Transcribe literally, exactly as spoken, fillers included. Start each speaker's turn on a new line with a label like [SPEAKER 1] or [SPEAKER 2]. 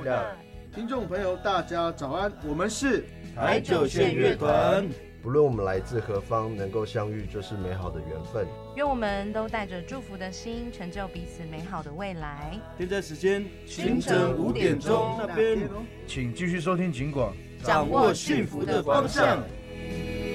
[SPEAKER 1] 的
[SPEAKER 2] 听众朋友，大家早安，我们是
[SPEAKER 1] 台九线乐团。
[SPEAKER 3] 不论我们来自何方，能够相遇就是美好的缘分。
[SPEAKER 4] 愿我们都带着祝福的心，成就彼此美好的未来。
[SPEAKER 1] 现在时间清晨五点钟那边，
[SPEAKER 2] 请继续收听警广，
[SPEAKER 1] 掌握幸福的方向。